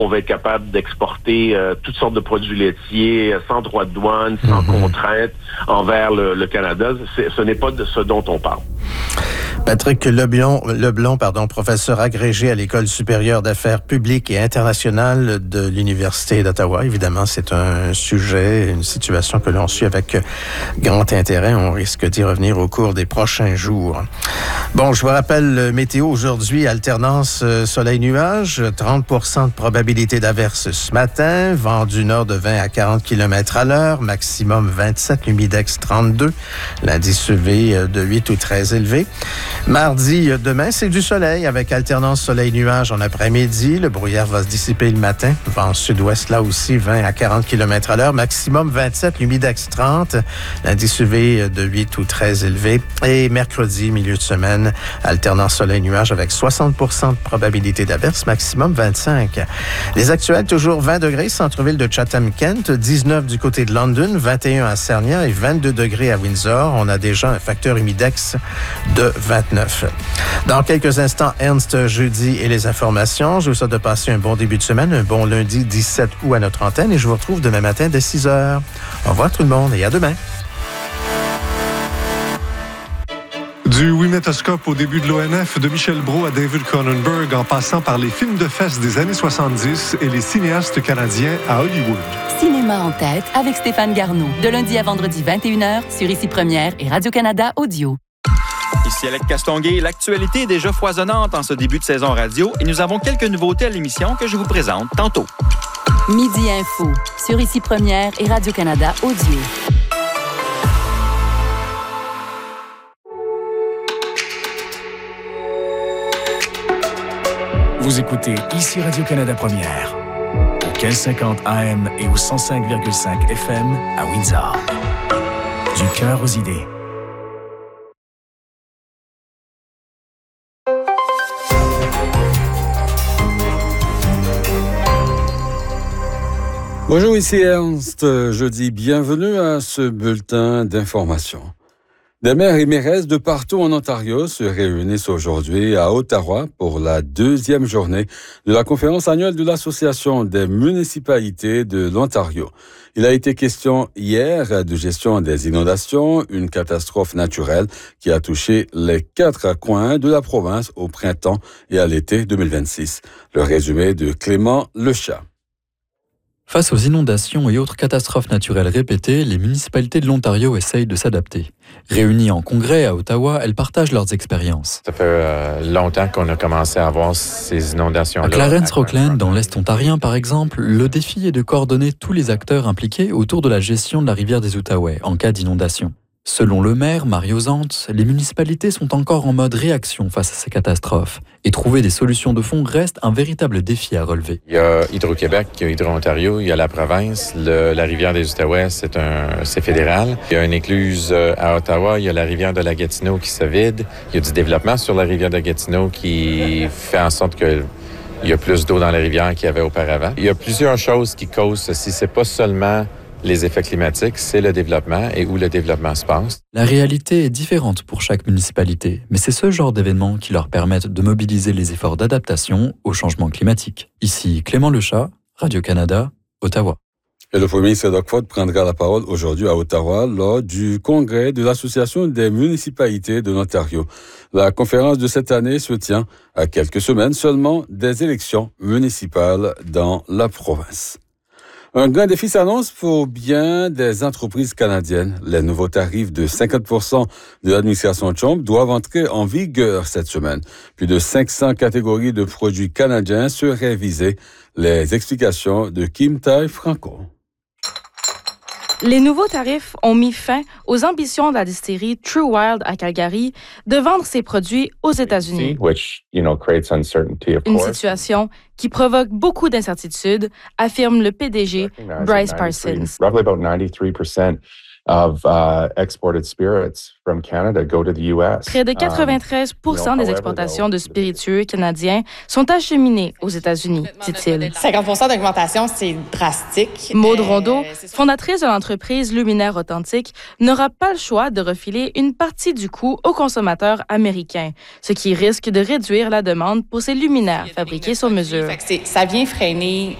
On va être capable d'exporter toutes sortes de produits laitiers sans droit de douane, sans contrainte envers le Canada. Ce n'est pas de ce dont on parle. Patrick Leblond, professeur agrégé à l'École supérieure d'affaires publiques et internationales de l'Université d'Ottawa. Évidemment, c'est un sujet, une situation que l'on suit avec grand intérêt. On risque d'y revenir au cours des prochains jours. Bon, je vous rappelle le météo aujourd'hui, alternance soleil-nuage, 30% de probabilité d'averse ce matin, vent du nord de 20 à 40 km à l'heure, maximum 27, humidex 32, l'indice UV de 8 ou 13 élevé. Mardi, demain, c'est du soleil avec alternance soleil-nuage en après-midi. Le brouillard va se dissiper le matin. Vent sud-ouest, là aussi, 20 à 40 km à l'heure. Maximum 27, l'humidex 30. L'indice UV de 8 ou 13 élevé. Et mercredi, milieu de semaine, alternance soleil-nuage avec 60% de probabilité d'averse. Maximum 25. Les actuels, toujours 20 degrés, centre-ville de Chatham-Kent. 19 du côté de London, 21 à Sarnia et 22 degrés à Windsor. On a déjà un facteur humidex de 29. Dans quelques instants, Ernst jeudi et les informations. Je vous souhaite de passer un bon début de semaine, un bon lundi 17 août à notre antenne et je vous retrouve demain matin dès 6 heures. Au revoir tout le monde et à demain. Du Winétoscope au début de l'ONF, de Michel Brault à David Cronenberg, en passant par les films de fesses des années 70 et les cinéastes canadiens à Hollywood. Cinéma en tête avec Stéphane Garneau. De lundi à vendredi 21h sur Ici Première et Radio-Canada Audio. Ici Alec Castonguay, l'actualité est déjà foisonnante en ce début de saison radio et nous avons quelques nouveautés à l'émission que je vous présente tantôt. Midi Info sur Ici Première et Radio-Canada Audio. Vous écoutez Ici Radio-Canada Première, au 1550 AM et au 105,5 FM à Windsor. Du cœur aux idées. Bonjour, ici Ernst. Je dis bienvenue à ce bulletin d'information. Des maires et mairesses de partout en Ontario se réunissent aujourd'hui à Ottawa pour la deuxième journée de la conférence annuelle de l'Association des municipalités de l'Ontario. Il a été question hier de gestion des inondations, une catastrophe naturelle qui a touché les 4 coins de la province au printemps et à l'été 2026. Le résumé de Clément Lechat. Face aux inondations et autres catastrophes naturelles répétées, les municipalités de l'Ontario essayent de s'adapter. Réunies en congrès à Ottawa, elles partagent leurs expériences. Ça fait longtemps qu'on a commencé à voir ces inondations-là. À Clarence-Rockland, dans l'Est ontarien par exemple, le défi est de coordonner tous les acteurs impliqués autour de la gestion de la rivière des Outaouais en cas d'inondation. Selon le maire, Mario Zante, les municipalités sont encore en mode réaction face à ces catastrophes. Et trouver des solutions de fond reste un véritable défi à relever. Il y a Hydro-Québec, il y a Hydro-Ontario, il y a la province. La rivière des Outaouais, c'est fédéral. Il y a une écluse à Ottawa, il y a la rivière de la Gatineau qui se vide. Il y a du développement sur la rivière de Gatineau qui fait en sorte que il y a plus d'eau dans la rivière qu'il y avait auparavant. Il y a plusieurs choses qui causent ceci. C'est pas seulement les effets climatiques, c'est le développement et où le développement se passe. La réalité est différente pour chaque municipalité, mais c'est ce genre d'événements qui leur permettent de mobiliser les efforts d'adaptation au changement climatique. Ici Clément Lechat, Radio-Canada, Ottawa. Et le premier ministre Doug Ford prendra la parole aujourd'hui à Ottawa lors du congrès de l'Association des municipalités de l'Ontario. La conférence de cette année se tient à quelques semaines seulement des élections municipales dans la province. Un grand défi s'annonce pour bien des entreprises canadiennes. Les nouveaux tarifs de 50% de l'administration Trump doivent entrer en vigueur cette semaine. Plus de 500 catégories de produits canadiens seraient visées. Les explications de Kim Tai Franco. Les nouveaux tarifs ont mis fin aux ambitions de la distillerie True Wild à Calgary de vendre ses produits aux États-Unis. Une situation qui provoque beaucoup d'incertitudes, affirme le PDG Bryce Parsons. Près de 93% des exportations de spiritueux canadiens sont acheminées aux États-Unis, dit-il. 50% d'augmentation, c'est drastique. Maude Rondeau, fondatrice de l'entreprise Luminaire Authentique, n'aura pas le choix de refiler une partie du coût aux consommateurs américains, ce qui risque de réduire la demande pour ces luminaires fabriqués sur mesure. Ça vient freiner